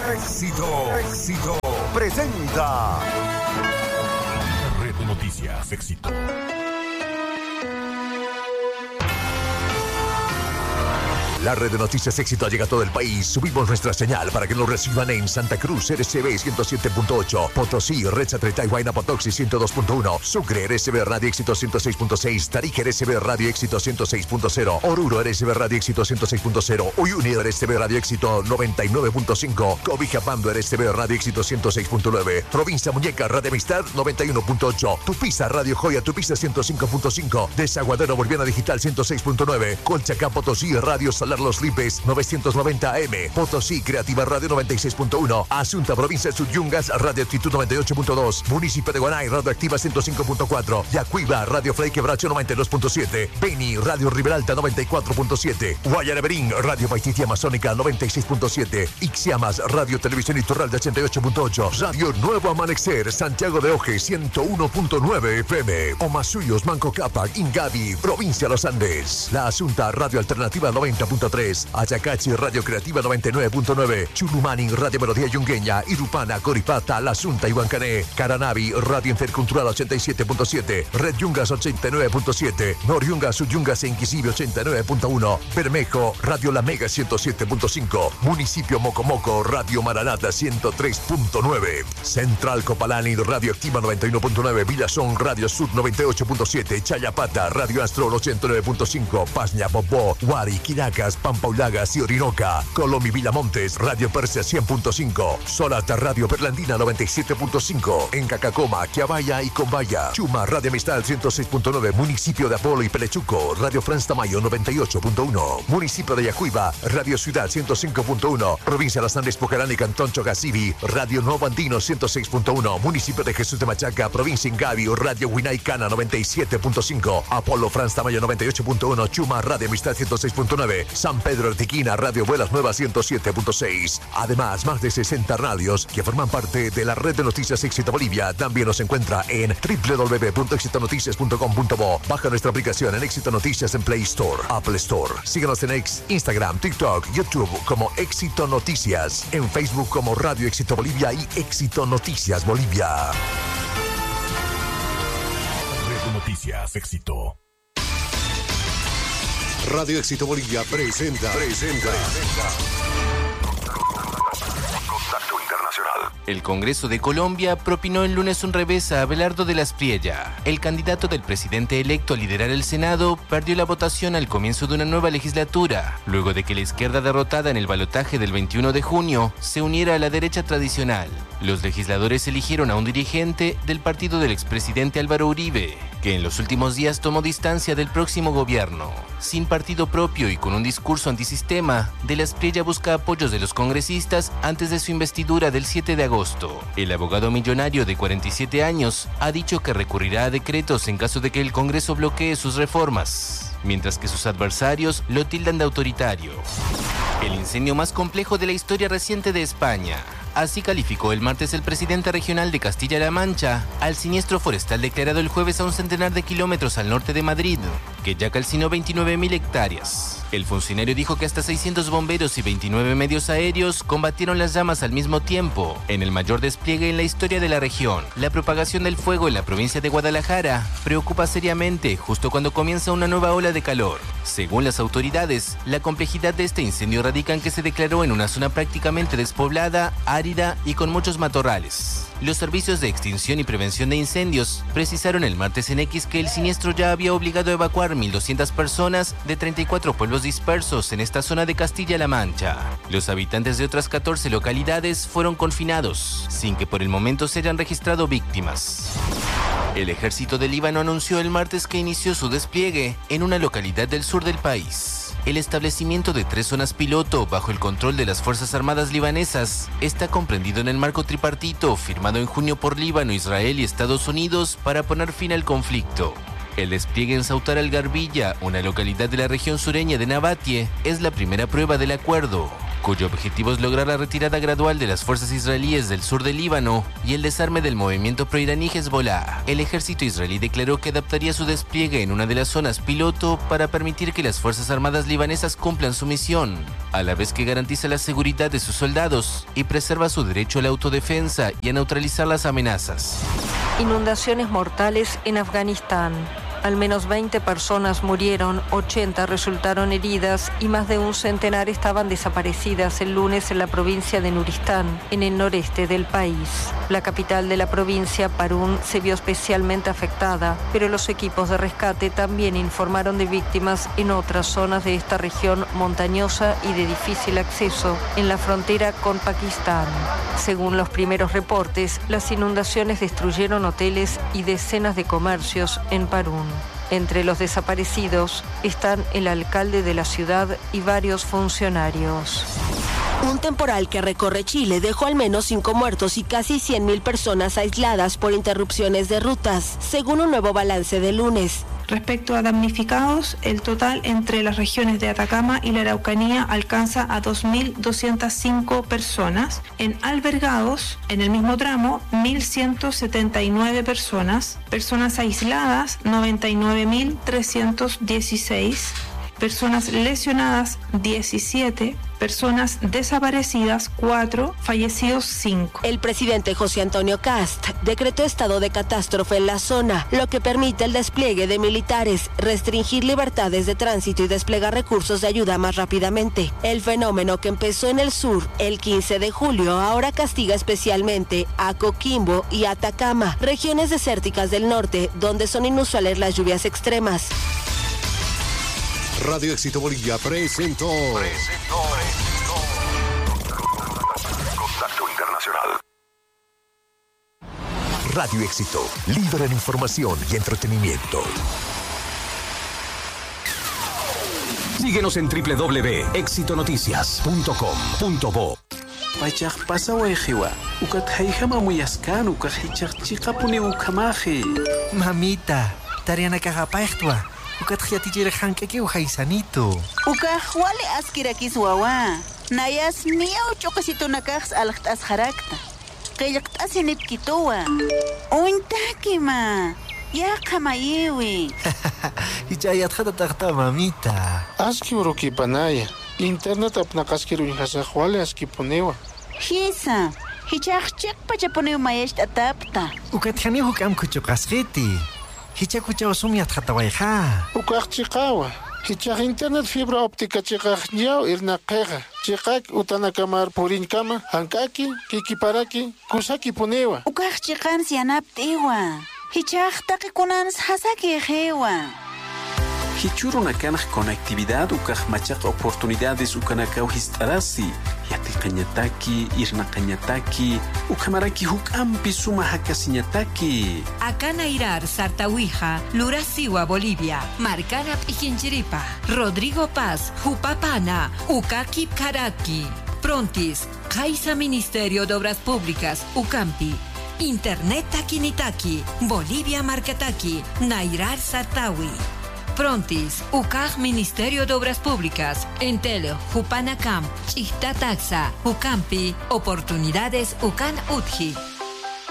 Éxito presenta Red de Noticias Éxito. La red de noticias Éxito llega a todo el país. Subimos nuestra señal para que nos reciban en Santa Cruz, RCB 107.8, Potosí, Recha, Tretá y Huayna Potoxi 102.1, Sucre, RCB Radio Éxito 106.6, Tarija, RCB Radio Éxito 106.0, Oruro, RCB Radio Éxito 106.0, Uyuni, RCB Radio Éxito 99.5, Cobijapando, RCB Radio Éxito 106.9, Provincia Muñeca, Radio Amistad 91.8, Tupiza, Radio Joya, Tupiza 105.5, Desaguadero Boliviana Digital 106.9, Colchacán, Potosí, Radio Salar Los Lipes 990 AM, Potosí Creativa Radio 96.1, Asunta Provincia Suyungas Radio Actitud 98.2, Municipio de Guanay Radio Activa 105.4, Yacuiba Radio Frei Quebracho 92.7, Beni Radio Riberalta 94.7, Guayaneberín Radio Paititi Amazónica 96.7, Ixiamas Radio Televisión Iturralde 88.8, Radio Nuevo Amanecer Santiago de Oje 101.9 FM, Omasuyos Manco Cápac Ingavi Provincia Los Andes, La Asunta Radio Alternativa 90.3, Ayacachi Radio Creativa 99.9, Chulumani Radio Melodía Yungueña, Irupana, Coripata, La Asunta y Huancané, Caranavi Radio Intercultural 87.7, Red Yungas 89.7, Noriungas Suyungas e Inquisive 89.1, Bermejo Radio La Mega 107.5, Municipio Mocomoco Radio Maranata 103.9, Central Copalani Radio Activa 91.9, Villazón Radio Sud 98.7, Chayapata Radio Astro 89.5, Pasña Popó, Huari, Quinacas, Pampaulagas y Orinoca, Colomi Villamontes, Radio Persia 100.5, Solata Radio Perlandina 97.5, en Cacacoma, Quiabaya y Combaya, Chuma Radio Amistad 106.9, Municipio de Apolo y Pelechuco, Radio Franz Tamayo 98.1, Municipio de Yacuiba, Radio Ciudad 105.1, Provincia de Las Andes, Pocarán y Cantón Chogasibi, Radio Nuevo Andino 106.1, Municipio de Jesús de Machaca, Provincia Ingavi, Radio Huinaicana 97.5, Apolo Franz Tamayo 98.1, Chuma Radio Amistad 106.9, San Pedro Artiquina, Radio Vuelas Nuevas 107.6. Además, más de 60 radios que forman parte de la red de noticias Éxito Bolivia. También nos encuentra en www.exitonoticias.com.bo. Baja nuestra aplicación en Éxito Noticias en Play Store, Apple Store. Síguenos en Instagram, TikTok, YouTube como Éxito Noticias. En Facebook como Radio Éxito Bolivia y Éxito Noticias Bolivia. Red de Noticias Éxito. Radio Éxito Bolivia presenta. Contacto Internacional. El Congreso de Colombia propinó el lunes un revés a Abelardo de las Priella. El candidato del presidente electo a liderar el Senado perdió la votación al comienzo de una nueva legislatura, luego de que la izquierda derrotada en el balotaje del 21 de junio se uniera a la derecha tradicional. Los legisladores eligieron a un dirigente del partido del expresidente Álvaro Uribe, que en los últimos días tomó distancia del próximo gobierno. Sin partido propio y con un discurso antisistema, de las Priella busca apoyos de los congresistas antes de su investidura del 7 de agosto. El abogado millonario de 47 años ha dicho que recurrirá a decretos en caso de que el Congreso bloquee sus reformas, mientras que sus adversarios lo tildan de autoritario. El incendio más complejo de la historia reciente de España. Así calificó el martes el presidente regional de Castilla-La Mancha al siniestro forestal declarado el jueves a un centenar de kilómetros al norte de Madrid, que ya calcinó 29.000 hectáreas. El funcionario dijo que hasta 600 bomberos y 29 medios aéreos combatieron las llamas al mismo tiempo, en el mayor despliegue en la historia de la región. La propagación del fuego en la provincia de Guadalajara preocupa seriamente justo cuando comienza una nueva ola de calor. Según las autoridades, la complejidad de este incendio radica en que se declaró en una zona prácticamente despoblada, árida y con muchos matorrales. Los servicios de extinción y prevención de incendios precisaron el martes en X que el siniestro ya había obligado a evacuar 1.200 personas de 34 pueblos dispersos en esta zona de Castilla-La Mancha. Los habitantes de otras 14 localidades fueron confinados, sin que por el momento se hayan registrado víctimas. El ejército de Líbano anunció el martes que inició su despliegue en una localidad del sur del país. El establecimiento de 3 zonas piloto bajo el control de las Fuerzas Armadas libanesas está comprendido en el marco tripartito firmado en junio por Líbano, Israel y Estados Unidos para poner fin al conflicto. El despliegue en Sautar al-Garbilla, una localidad de la región sureña de Nabatie, es la primera prueba del acuerdo. cuyo objetivo es lograr la retirada gradual de las fuerzas israelíes del sur del Líbano y el desarme del movimiento proiraní Hezbollah. El ejército israelí declaró que adaptaría su despliegue en una de las zonas piloto para permitir que las fuerzas armadas libanesas cumplan su misión, a la vez que garantiza la seguridad de sus soldados y preserva su derecho a la autodefensa y a neutralizar las amenazas. Inundaciones mortales en Afganistán. Al menos 20 personas murieron, 80 resultaron heridas y más de un centenar estaban desaparecidas el lunes en la provincia de Nuristán, en el noreste del país. La capital de la provincia, Parún, se vio especialmente afectada, pero los equipos de rescate también informaron de víctimas en otras zonas de esta región montañosa y de difícil acceso, en la frontera con Pakistán. Según los primeros reportes, las inundaciones destruyeron hoteles y decenas de comercios en Parún. Entre los desaparecidos están el alcalde de la ciudad y varios funcionarios. Un temporal que recorre Chile dejó al menos 5 muertos y casi 100.000 personas aisladas por interrupciones de rutas, según un nuevo balance de lunes. Respecto a damnificados, el total entre las regiones de Atacama y la Araucanía alcanza a 2.205 personas. En albergados, en el mismo tramo, 1.179 personas. Personas aisladas, 99.316. Personas lesionadas, 17. Personas desaparecidas, 4, fallecidos 5. El presidente José Antonio Kast decretó estado de catástrofe en la zona, lo que permite el despliegue de militares, restringir libertades de tránsito y desplegar recursos de ayuda más rápidamente. El fenómeno que empezó en el sur el 15 de julio ahora castiga especialmente a Coquimbo y Atacama, regiones desérticas del norte, donde son inusuales las lluvias extremas. Radio Éxito Bolivia presentó Contacto Internacional. Radio Éxito, líder en información y entretenimiento. Síguenos en www.exitonoticias.com.bo. Pachak pasa wejiwa, ukat haijama muyaskan, ukat hichak puni ukamaji. Mamita, tariana kagapachtwa. Ukat hiatijir hankeki uhaisanito. Ukah wale askirakis wawa. Nayas miau chokasito nakaks alakt asharakta. Kayakt asinit kitowa. Ointakima. Ya kamayewi. Hichayat hatatagta mamita. Aski uruki panaya. Internet apnakaskiru inhasaj wale askiponewa. Hisa. Hichak pachaponewa mayesh atapta. Ukat hani hukam kuchokasgiti. Hichakucha osumiat hatawaiha. Ukak chikawa. Hichak internet fibra óptica chikak nyao irnaqeja. Chikak utanakamar purinkama. Hankaki, kikiparaki, kusaki ponewa. Ukak chikan sianaptewa. Hichak takikunans hasaki ejewa. Hichurunakanaj conectividad ukaj machaq oportunidades ukanakaw histarasi yatiqañataki irnaqañataki ukamaraki huk'ampi suma hakasiñataki. Akanairar Sartawija, Lurasiwa Bolivia, Marcana Pijinchiripa, Rodrigo Paz, Jupapana, Ukakip Karaki, Prontis, Kaisa Ministerio de Obras Públicas, Ucampi, Internet Takinitaki, Bolivia Marcataki, Nairar Sartawi. Prontis, UCAG Ministerio de Obras Públicas, Entel, Jupanacam, Chistataxa, Ucampi, Oportunidades Ucan Utji.